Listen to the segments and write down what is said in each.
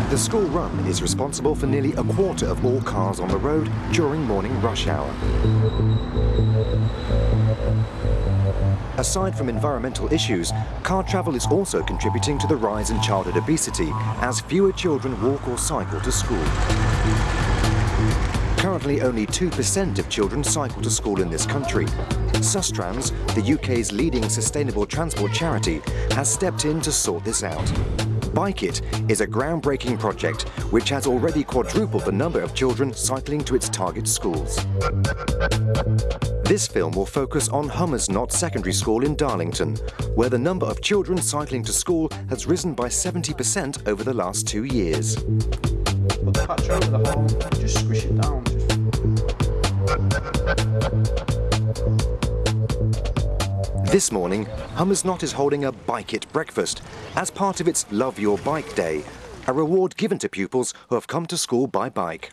The school run is responsible for nearly a quarter of all cars on the road during morning rush hour. Aside from environmental issues, car travel is also contributing to the rise in childhood obesity as fewer children walk or cycle to school. Currently, only 2% of children cycle to school in this country. Sustrans, the UK's leading sustainable transport charity, has stepped in to sort this out. Bike It is a groundbreaking project which has already quadrupled the number of children cycling to its target schools. This film will focus on Hummersnott Secondary School in Darlington, where the number of children cycling to school has risen by 70% over the last 2 years. Put the patch over the hole, just squish it down. This morning, Hummersnott is holding a Bike It breakfast as part of its Love Your Bike Day, a reward given to pupils who have come to school by bike.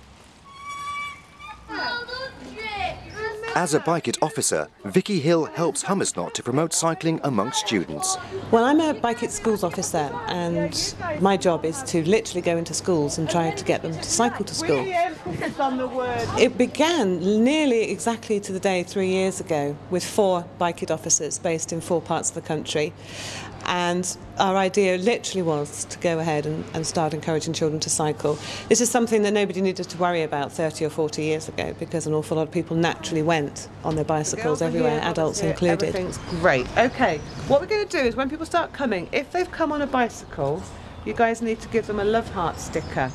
As a Bike It officer, Vicky Hill helps Hummersnott to promote cycling amongst students. Well, I'm a Bike It schools officer, and my job is to literally go into schools and try to get them to cycle to school. It began nearly exactly to the day 3 years ago with 4 Bike It officers based in 4 parts of the country. And our idea literally was to go ahead and start encouraging children to cycle. This is something that nobody needed to worry about 30 or 40 years ago, because an awful lot of people naturally went on their bicycles everywhere, adults included. Everything's great. Okay, what we're going to do is when people start coming, if they've come on a bicycle, you guys need to give them a love heart sticker.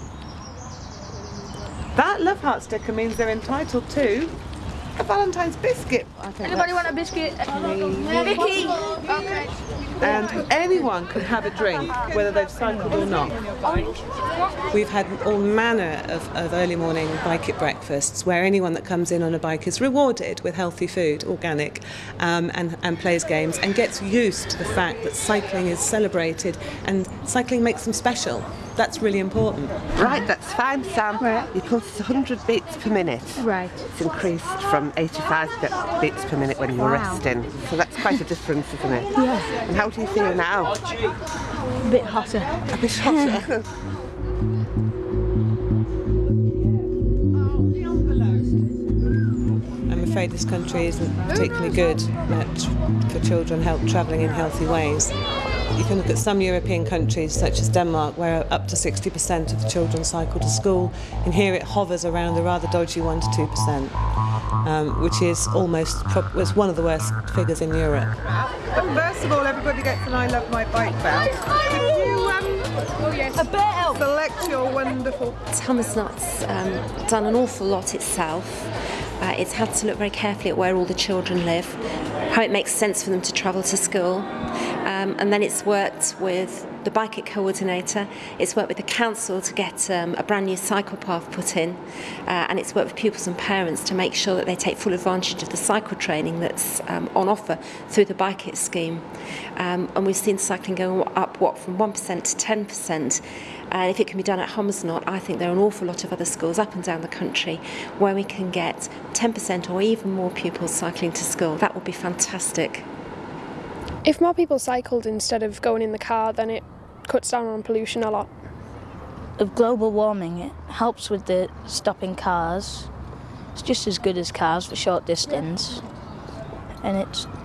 That love heart sticker means they're entitled to a Valentine's biscuit. Anybody want a biscuit? Vicky! Okay. And anyone can have a drink, whether they've cycled or not. We've had all manner of early morning Bike It breakfasts where anyone that comes in on a bike is rewarded with healthy food, organic, and plays games and gets used to the fact that cycling is celebrated and cycling makes them special. That's really important. Right, that's fine, Sam. Right. You put 100 beats per minute. Right. It's increased from 85 beats per minute when you're resting. So that's quite a difference, isn't it? Yeah. And how do you feel now? A bit hotter. A bit hotter. I'm afraid this country isn't particularly good for children travelling in healthy ways. You can look at some European countries, such as Denmark, where up to 60% of the children cycle to school, and here it hovers around a rather dodgy 1 to 2%, which is it's one of the worst figures in Europe. But first of all, everybody gets an I Love My Bike belt. Could you select your wonderful... Hummersnott's done an awful lot itself. It's had to look very carefully at where all the children live, how it makes sense for them to travel to school, and then it's worked with the Bike It coordinator, it's worked with the council to get a brand new cycle path put in, and it's worked with pupils and parents to make sure that they take full advantage of the cycle training that's on offer through the Bike It scheme. And we've seen cycling go up, from 1% to 10%. And if it can be done at Hummersnott, I think there are an awful lot of other schools up and down the country where we can get 10% or even more pupils cycling to school. That would be fantastic. If more people cycled instead of going in the car, then it cuts down on pollution a lot. Of global warming, it helps with the stopping cars. It's just as good as cars for short distance, and it's